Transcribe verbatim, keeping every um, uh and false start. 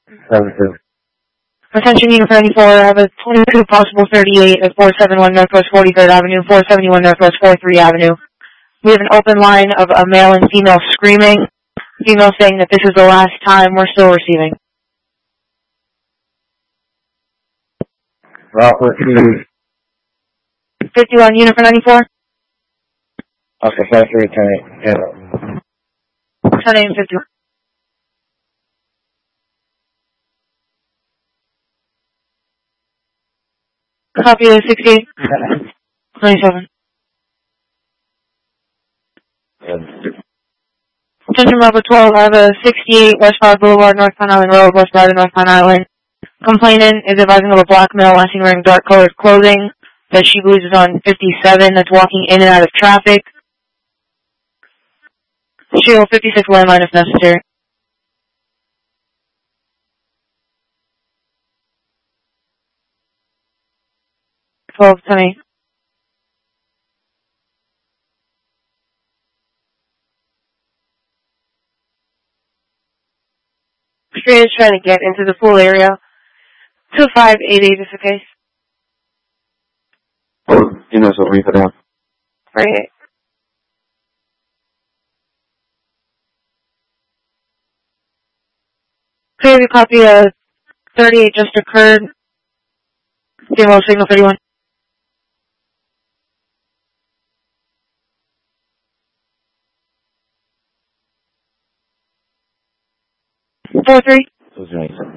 seven two. Attention Unit ninety-four, I have a twenty-two possible thirty-eight at four seventy-one Northwest forty-third Avenue, four seventy-one Northwest forty-third Avenue. We have an open line of a male and female screaming. Female saying that this is the last time. We're still receiving. Route fifty-one Unit for ninety-four. Okay, five three ten eight. Yeah. ten eight and fifty-one. Copy of sixty-eight. twenty-seven. Attention level twelve, I have a sixty-eight West Howard Boulevard, North Pine Island Road, West Howard, North Pine Island. Complainant is advising of a black male lashing wearing dark colored clothing that she believes is on fifty-seven that's walking in and out of traffic. Shield fifty-six landline if necessary. twelve ten eight. Straight is trying to get into the pool area. two five eight eight is the case. You know, so we put down. Right. Clear the copy of thirty-eight just occurred. Female signal thirty-one. four three.